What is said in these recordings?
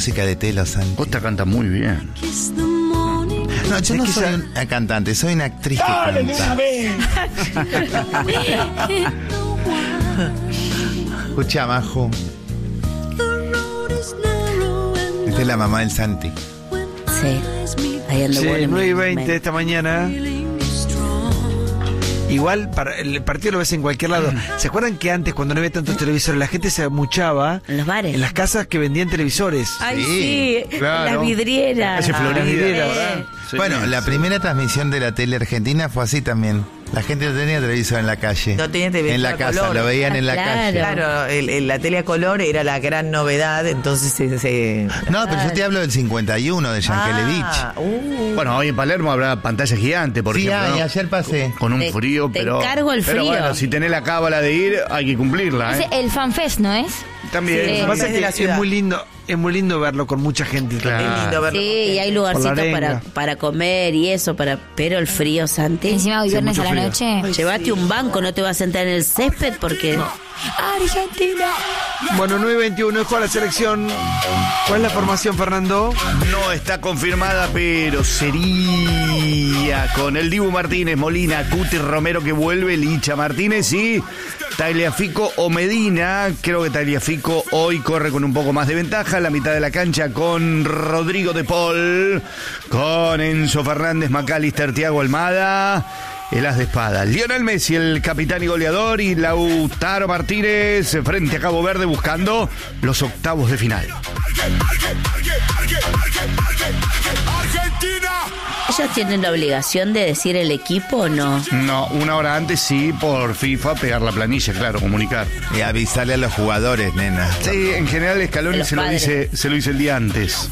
música de Telo, Santi. Costa canta muy bien. No, yo no soy una cantante, soy una actriz que canta. Escucha, Majo. Esta es la mamá del Santi. Sí. Ahí anda. Sí, 9:20 de esta mañana. Igual, el partido lo ves en cualquier lado. ¿Se acuerdan que antes, cuando no había tantos televisores, la gente se amuchaba en los bares, en las casas que vendían televisores? Ay, sí, claro. Las vidrieras. Calle Florida, ¿verdad? Sí. Bueno, la primera transmisión de la tele argentina fue así también. La gente no tenía televisor en la calle. No tenía televisor en la casa, color. Lo veían en la calle. Claro, la tele a color era la gran novedad, entonces No, pero yo te hablo del 51, de Yankelevich. Bueno, hoy en Palermo habrá pantalla gigante, por ejemplo. Sí, ayer pasé. Con un frío, pero... Te encargo el frío. Pero bueno, si tenés la cábala de ir, hay que cumplirla, ¿eh? El FanFest, ¿no es? También. Sí. Lo que pasa Es es de la que ciudad. es muy lindo verlo con mucha gente. Claro. Es lindo verlo. Sí, y hay lugarcitos para comer y eso, pero el frío, Santi. Encima hoy viernes mucho a la frío. noche. Llévate un banco, no te vas a sentar en el césped porque... Argentina. Bueno, 9:21 es con la selección. ¿Cuál es la formación, Fernando? No está confirmada, pero sería con el Dibu Martínez, Molina, Cuti, Romero que vuelve, Licha Martínez y Tagliafico o Medina. Creo que Tagliafico hoy corre con un poco más de ventaja. La mitad de la cancha con Rodrigo de Paul, con Enzo Fernández, McAllister, Thiago Almada. El as de espada, Lionel Messi, el capitán y goleador, y Lautaro Martínez frente a Cabo Verde buscando los octavos de final. ¿Ellos tienen la obligación de decir el equipo o no? No, una hora antes sí, por FIFA, pegar la planilla, claro, comunicar. Y avisarle a los jugadores, nena. Sí, en general Scaloni se lo dice el día antes.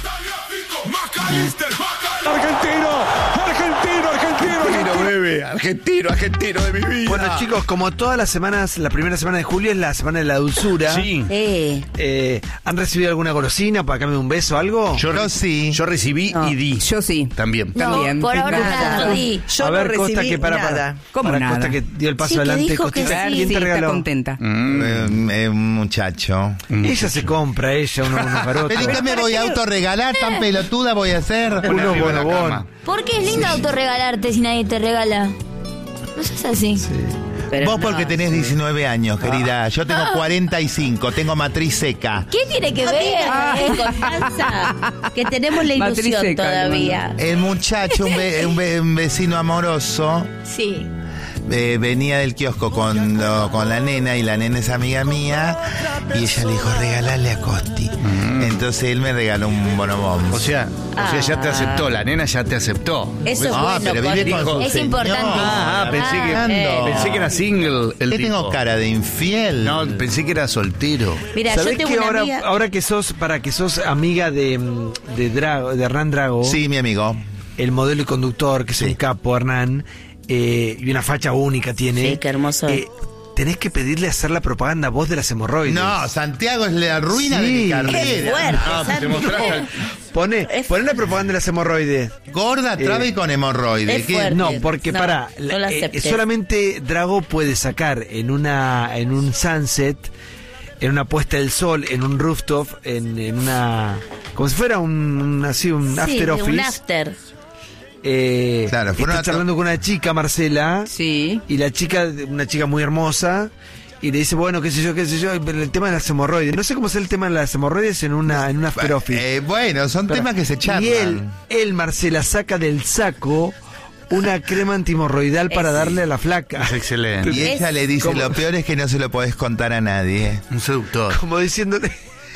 Argentino de mi vida. Bueno, chicos, como todas las semanas, la primera semana de julio es la semana de la dulzura. Sí. ¿Han recibido alguna golosina para que me dé un beso o algo? Yo sí. Yo recibí y di. Yo sí. También. No, También. por ahora Nada. no di. Yo a ver, no Costa, recibí que para nada. ¿Cómo para nada? Costa que dio el paso Sí, que adelante. dijo que Costita, sí. ¿quién te Está regaló? contenta. Un muchacho. Ella se compra, unos garotos. ¿Pero qué me voy a autorregalar? ¿Tan pelotuda voy a ser? Unos arriba de la bonobón. cama. ¿Por qué es lindo autorregalarte si nadie te regala? No seas así. Pero Vos no, porque tenés 19 años, querida. Yo tengo 45, tengo matriz seca. ¿Qué tiene que ver? Constanza, que tenemos la Matriz ilusión seca, todavía. El muchacho, un vecino amoroso, Sí. venía del kiosco con la nena, y la nena es amiga mía, y ella le dijo, regalale a Costi. Entonces él me regaló un bonobón. O sea, ya te aceptó, la nena ya te aceptó. Eso es bueno, pero vive Costi. con su Es señor. importante. Pensé que era single el ¿Qué tipo. tengo cara de infiel? No, pensé que era soltero. Mira, yo ¿Sabés tengo que una amiga... ahora que sos amiga de Hernán Drago, Sí, mi amigo. el modelo y conductor, que es un capo, Hernán, y una facha única tiene. Sí, qué hermoso. Tenés que pedirle hacer la propaganda voz de las hemorroides. No, Santiago es la ruina de mi Qué carrera. fuerte, No, Santi. te mostraste. Poné la propaganda de las hemorroides. Gorda, traba y con hemorroides. es ¿Qué? fuerte. No, porque No, para no la acepté. solamente Drago puede sacar en un sunset, en una puesta del sol, en un rooftop, en una, como si fuera un after office. un after. Claro, fueron está charlando con una chica, Marcela, Sí. y la chica, una chica muy hermosa, y le dice, bueno, qué sé yo, pero el tema de las hemorroides. No sé cómo es el tema de las hemorroides en un after office. Bueno, son temas que se charlan. Y él, Marcela, saca del saco una crema antihemorroidal para darle a la flaca. Es excelente. Y ella le dice, ¿Cómo? lo peor es que no se lo podés contar a nadie. Un seductor. Como diciéndole,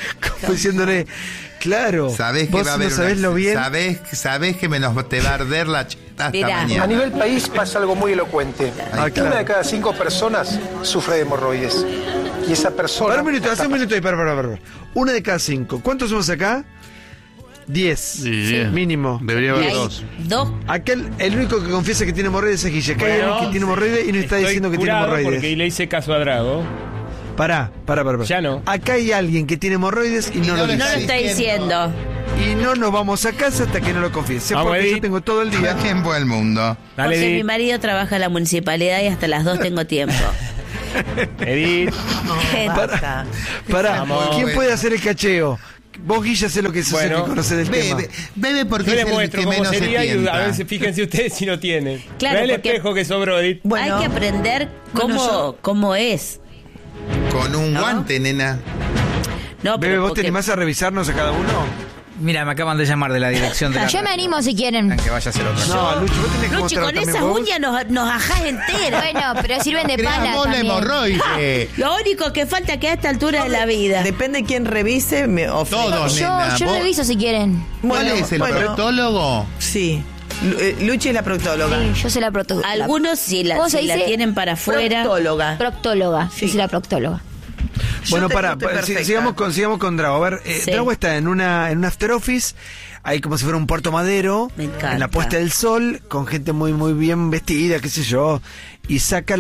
claro, Sabés que vos va a haber no sabés lo bien. Sabés que te va a arder la chota hasta Mirá. mañana. A nivel país pasa algo muy elocuente. Ahí Una de cada 5 personas sufre de hemorroides. Y esa persona... Para un minuto, hace un minuto ahí, para. Una de cada 5. ¿Cuántos somos acá? 10. Sí, 10. Mínimo. Debería Y haber hay dos. dos. El único que confiesa que tiene hemorroides es Guille. Acá hay alguien que tiene hemorroides y no está diciendo que tiene hemorroides. Porque le hice caso a Drago. Pará. Ya no. Acá hay alguien que tiene hemorroides y no lo No dice. lo está diciendo. Y no nos vamos a casa hasta que no lo confiese. Vamos, Porque Edith. yo tengo todo el día. ¿Qué tiempo del mundo? Dale, Porque mi Edith. marido trabaja en la municipalidad y hasta las 2 tengo tiempo. Edith. Basta. Pará, Vamos. ¿quién puede hacer el cacheo? Vos, Guilla, sé lo que es Bueno, eso que conoces del tema. Bebe porque Yo es les el muestro que cómo menos se sería y tienta. a veces fíjense ustedes si no tienen. Claro, Ve el porque- espejo que sobró, Edith. Bueno. Hay que aprender cómo es. Con un ¿No? guante, nena. No, Bebe, pero ¿vos te porque- animás a revisarnos a cada uno? Mira, me acaban de llamar de la dirección de la Yo me radio. animo si quieren. Que vaya a hacer otra cosa. No, Lucho, vos tenés que Luchi, mostrar con también esas vos. uñas nos ajás entera. Bueno, pero sirven de pala Creamos la también. hemorroide. Lo único que falta que a esta altura de la vida. Depende de quién revise, me ofrezco. Todos, Yo nena. reviso si quieren. ¿Cuál Bueno, es el bueno. proctólogo? Sí. Luchi es la proctóloga. Sí, yo soy la proctóloga. Algunos si la ¿Cómo se la dice? tienen para afuera. Proctóloga. Proctóloga. Sí. Yo soy la proctóloga. Bueno, Yo para, estoy perfecta. sigamos con Drago. A ver, Sí. Drago está en un after office, ahí como si fuera un Puerto Madero, Me encanta. en la puesta del sol, con gente muy muy bien vestida, qué sé yo, y saca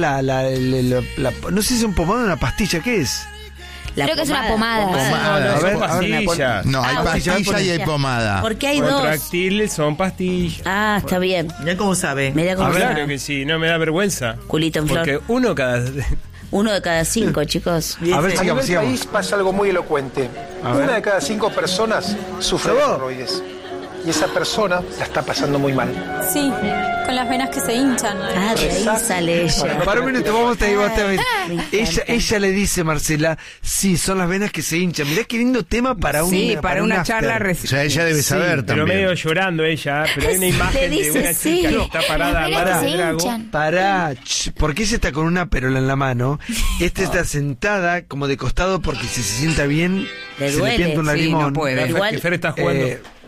no sé si es un pomado o una pastilla, ¿qué es? La Creo que es una pomada. Pomada. No, A ver, son a ver, pastillas. No, hay Ah, pastilla y hay pomada. Porque hay dos. Contractiles son pastillas. Ah, está bien. Mirá cómo sabe. Me da como Claro que sí, no me da vergüenza. Culito en flor. Porque uno cada... 1 de cada 5, chicos. Y A ver, ese- A nivel sigamos. país pasa algo muy elocuente. Una de cada 5 personas sufre de hemorroides. Y esa persona la está pasando muy mal. Sí, con las venas que se hinchan. Ah, de ahí sale ella. Para un minuto, vamos a ver. Me encanta. Ella le dice, Marcela, sí, son las venas que se hinchan. Mirá qué lindo tema para un Sí, para una charla. O sea, ella debe saber Pero también. medio llorando ella, pero hay una imagen de dice una sí. chica que está parada al Las lado venas que del se Drago. hinchan. Pará, porque ella está con una perola en la mano. Esta está sentada como de costado porque si se sienta bien, Le se duele, le pianta un sí, limón. no puede. Igual- Que Fer está jugando.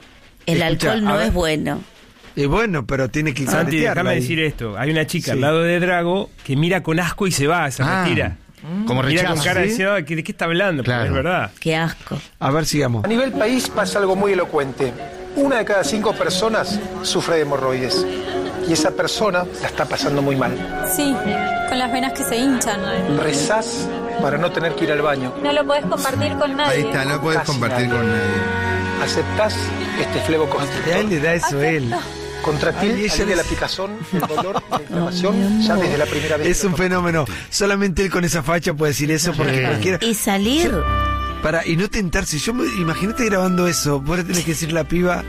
El Escucha, alcohol a no ver. es bueno. Y bueno, pero tiene que Santi, caretearla déjame ahí. decir esto. Hay una chica Sí. al lado de Drago que mira con asco y se va, se Ah, retira. como Mira rechazo. con cara de ¿Sí? decir, "Ah, ¿de qué está hablando?" Porque Claro. es verdad. Qué asco. A ver, sigamos. A nivel país pasa algo muy elocuente. Una de cada 5 personas sufre de hemorroides. Y esa persona la está pasando muy mal. Sí, con las venas que se hinchan. Rezás para no tener que ir al baño. No lo podés compartir con nadie. Ahí está, no puedes Casi compartir nadie. con nadie. Aceptás este flebo A él constrictor. le da eso él. Contractil, Ay, ella alivia le- la picazón, el dolor, la inflamación, ya desde la primera vez. Es que lo un tomas. fenómeno. Solamente él con esa facha puede decir eso porque cualquiera. Y salir. Y no tentarse. Imagínate grabando eso. Vos le tenés que decir la piba.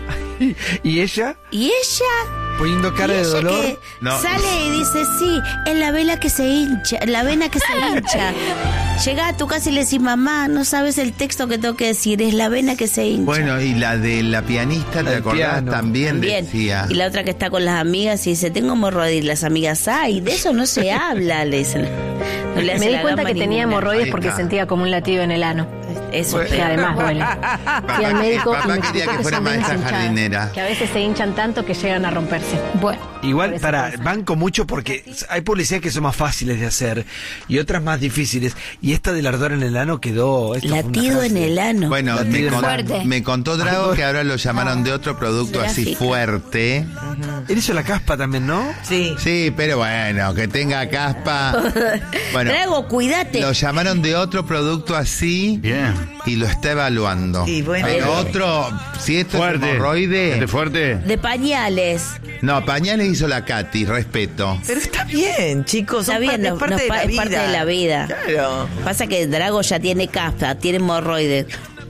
Y ella Y ella. poniendo cara y de ella dolor. que No. sale y dice, sí, es la vena que se hincha, la vena que se hincha. Llega a tu casa y le decís, mamá, no sabes el texto que tengo que decir, es la vena que se hincha. Bueno, y la de la pianista, ¿te El acordás? piano. También Bien. decía. Y la otra que está con las amigas y dice, tengo hemorroides. Y las amigas, ay, de eso no se habla, le dicen. No le hace Me di la cuenta gamba que tenía ninguna. hemorroides Ahí porque está. sentía como un latido en el ano. Eso Bueno. Que es además duele. Fui al médico y Papá me quería explicó que que fuera son venas maestra hinchadas, jardinera. que a veces se hinchan tanto que llegan a romperse. Bueno. Igual, Por eso para, pasa. banco mucho porque hay publicidades que son más fáciles de hacer y otras más difíciles. Y esta del ardor en el ano quedó. esto fue una latido frase. en el ano. Bueno, Fuerte. me contó Drago que ahora lo llamaron de otro producto así Gráfica. fuerte. Él hizo la caspa también, ¿no? Sí. Sí, pero bueno, que tenga caspa. Bueno, Drago, cuídate. lo llamaron de otro producto así Bien. y lo está evaluando. Y bueno. Pero otro, si esto es Fuerte. hemorroide. Gente fuerte. De pañales. No, pañales hizo la Katy, respeto. Pero está bien, chicos. Está bien, es parte de la es vida. parte de la vida. Claro. Pasa que Drago ya tiene caspa, tiene hemorroides.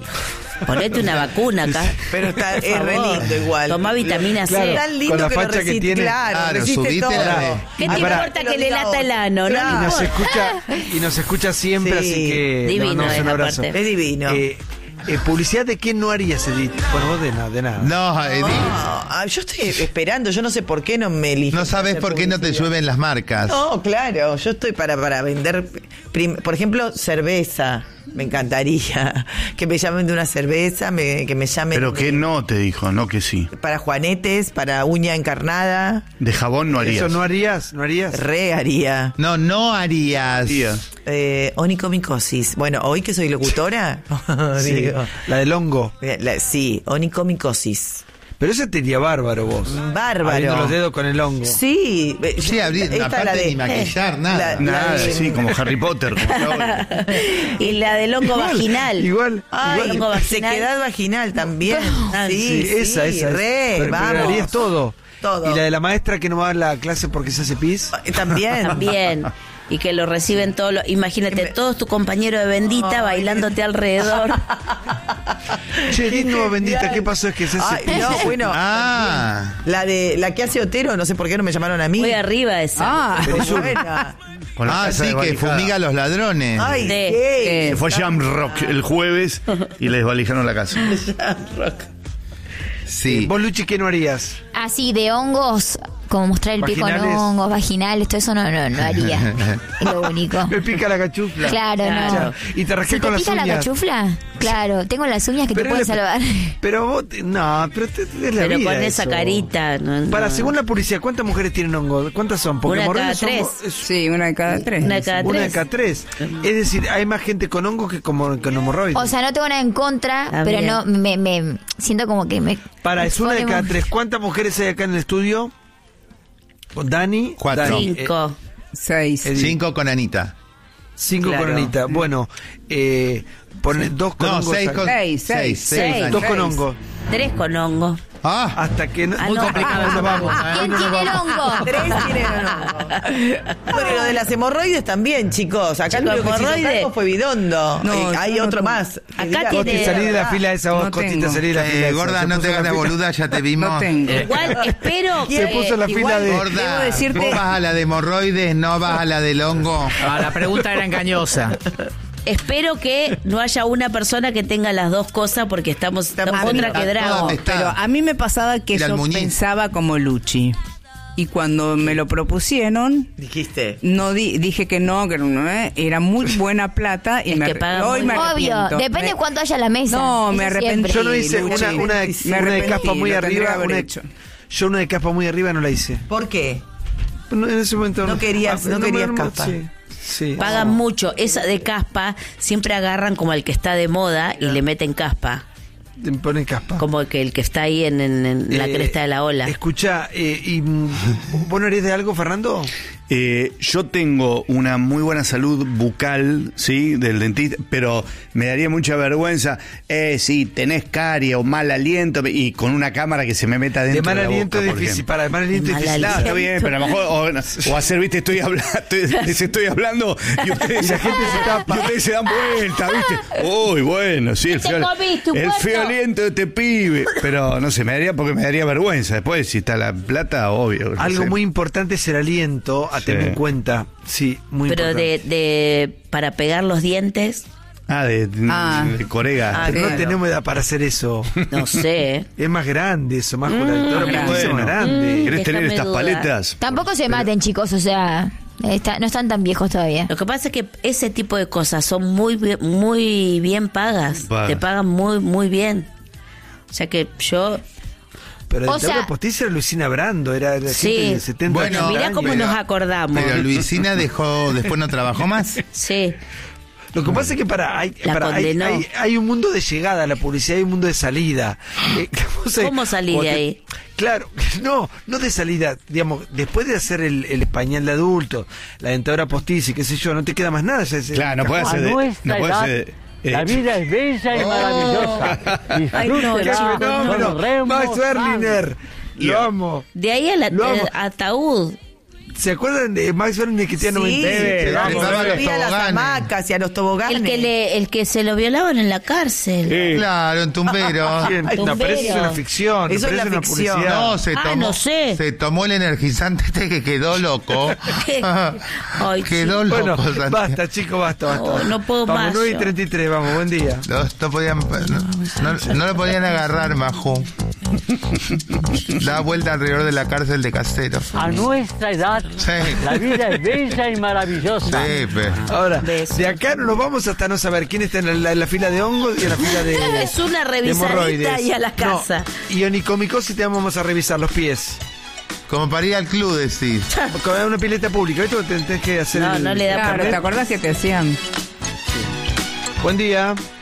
Ponete una vacuna acá. Pero está, Por es re favor. lindo igual. Tomá vitamina C. Claro. Tan lindo Con la que lo facha que resiste, tiene. claro, resiste subite todo. la de- ¿Qué te pará. importa que le lata el ano? Claro. No Y me nos importa. escucha siempre, Sí. así que Divino le mandamos es, un abrazo. aparte. Es divino. Publicidad de qué no harías, Edith. Bueno, vos de nada, de nada. No, Edith, Yo estoy esperando, yo no sé por qué no me eligen. no sabes por qué no te llueven las marcas. No, claro, yo estoy para vender, por ejemplo, cerveza. Me encantaría que me llamen de una cerveza, que me llamen Pero que no te dijo, no que sí. para juanetes, para uña encarnada. De jabón no harías. ¿Eso no harías? ¿No harías? Re haría. No, no harías. Harías. Onicomicosis. Bueno, hoy que soy locutora, Sí, digo. la del hongo. Sí, onicomicosis. Pero ese te iría bárbaro vos. Bárbaro. Abriendo los dedos con el hongo. Sí. Sí, esta aparte la de- ni maquillar, nada. la Nada, de- sí, como Harry Potter. Como ahora. Y la del hongo vaginal. Igual. Ay, Hongo vaginal. sequedad vaginal también. Sí, esa. Re, pero vamos. harías todo. Todo. Y la de la maestra que no va a la clase porque se hace pis. También. También. Y que lo reciben todos los... Imagínate, todos tus compañeros de Bendita bailándote alrededor. Che, Digno Bendita, ¿qué pasó? Es que se hace... Ay, no, bueno. La que hace Otero, no sé por qué no me llamaron a mí. Muy arriba esa. Buena. Con la casa sí, de que valijada. fumiga a los ladrones. Ay, Se fue a Jam Rock el jueves y les desvalijaron la casa. Sí. Vos, Luchi, ¿qué no harías? Así de hongos, como mostrar el pie con ¿Vaginales? hongos, vaginales, todo eso no haría. Es lo único. Me pica la cachufla. Claro, no. Y te rasqué Si te con las pica uñas. la cachufla, claro, tengo las uñas que Pero te pueden salvar. Pero vos, no, pero es la Pero vida con esa eso. carita. Para, según la policía, ¿cuántas mujeres tienen hongo? ¿Cuántas son? Porque Una de cada hemorroides son- tres. Sí, una de cada tres. Una de cada Una de tres. cada tres. Es decir, hay más gente con hongo que con hemorroides. O sea, no tengo nada en contra, Ah, pero bien. no me siento como que me... Para, es una de cada Ponemos- tres. ¿Cuántas mujeres hay acá en el estudio? Con Dani. 4. Dani, 5. 6. 5 con Anita. 5 Claro. con Anita. Bueno, pone 2 con No, hongo. 6 con... Seis, seis, seis. seis. 2 con hongo. 3 con hongo. Ah, Hasta que... Ah, muy no. complicado. Ah, no vamos. ¿Quién tiene el hongo? 3 tienen hongo. Bueno, y lo de las hemorroides también, chicos. Acá Chicos, el único que se hizo hemorroides. cargo fue Bidondo. No, hay yo no otro tengo. más. Acá Vos te tiene- salí de la fila esa, vos, No Cotita, tengo. salí de la fila esa. gorda, Se no puso te en hagas la la fila- boluda, ya te vimos. No tengo. Igual espero Se puso en la fila Igual- de... Debo Gorda, decirte- vos vas a la de hemorroides, no vas a la del hongo. Ah, la pregunta era engañosa. Espero que no haya una persona que tenga las dos cosas porque estamos otra que Drago. Toda testada. Pero a mí me pasaba que Mira el yo Muñiz. pensaba como Luchi. Y cuando me lo propusieron, Dijiste. no dije que no, era muy buena plata y Es me que pagan hoy muy me bien. Obvio, arrepiento. depende de cuánto haya la mesa. No, me Eso arrepentí. siempre. Yo no hice Luchi. una de Me arrepentí, capa muy lo tendría que arriba. haber Una, hecho. yo una de capa muy arriba no la hice. ¿Por qué? No, en ese momento No querías- no querías me- capa. Sí, sí. Pagan mucho. Esa de caspa siempre agarran como el que está de moda y le meten caspa. Te ponen caspa. Como que el que está ahí en la cresta de la ola. Escucha, ¿vos no eres de algo, Fernando? Yo tengo una muy buena salud bucal, ¿sí? Del dentista, pero me daría mucha vergüenza. Sí, tenés carie o mal aliento y con una cámara que se me meta dentro De mal de la aliento boca, es por difícil. ejemplo. Para el mal aliento es Mal difícil. No, está bien, pero a lo mejor o hacer, viste, les estoy hablando y ustedes, Y la gente se tapa. y ustedes se dan vuelta, viste. Uy, bueno, sí, el Te feo, comiste un el puerto. feo aliento de este pibe. Pero no sé, porque me daría vergüenza. Después, si está la plata, obvio. no Algo sé. muy importante es el aliento, a Sí. tener en cuenta. Sí, muy Pero importante. para pegar los dientes, De corega. Pero no claro. tenemos edad para hacer eso. no sé. Es más grande eso, más jurador, grande. más Bueno. grande. ¿Querés tener déjame estas dudar. paletas? Tampoco se maten, chicos, o sea, no están tan viejos todavía. Lo que pasa es que ese tipo de cosas son muy bien pagas. Pagas. Te pagan muy bien. O sea que yo... Pero O el dentadura sea- postiza era Luisina Brando, era de Sí. gente de 70 Bueno, 80 Mirá años. cómo nos acordamos. Pero Luisina después no trabajó más. Sí. Lo que pasa es que La condenó. hay un mundo de llegada a la publicidad, hay un mundo de salida. Vos sabés, ¿Cómo salí cuando de te- ahí? Claro, no de salida, digamos, después de hacer el pañal de adulto, la dentadura postiza y qué sé yo, no te queda más nada. Ya es- Claro, no puede ser de. No puede ser La vida es bella y maravillosa. Ay, no, Disfrútela chicos, con no. los remos. Max Berliner, Yo. lo amo. De ahí al Lo amo. ataúd. ¿Se acuerdan de Max Berliner que tenía 90? Bebe, vamos, se a los subía a las toboganes. hamacas y a los toboganes. El que se lo violaban en la cárcel. Claro, en Tumbero. ¿Quién? No, pero eso es una ficción. Eso pero es la una ficción. publicidad. No, no sé. Se tomó el energizante que quedó loco. Ay, Quedó chico. loco. Bueno, Santiago. basta, chicos, basta. Oh, no puedo vamos, más 9:33, vamos, buen día. No lo podían agarrar, Majo. Da vuelta alrededor de la cárcel de Casero. A nuestra edad, Sí. la vida es bella y maravillosa. Sí, Ahora, Beso. de acá no nos vamos hasta no saber quién está en la fila de hongos y en la fila de. Es una de revisadita hemorroides. y a la No, casa. y onicomicosis te vamos a revisar los pies. Como para ir al club, decís. Con una pileta pública, esto tenés que hacer. No, no le da Claro, ¿te acordás que te hacían? Buen día.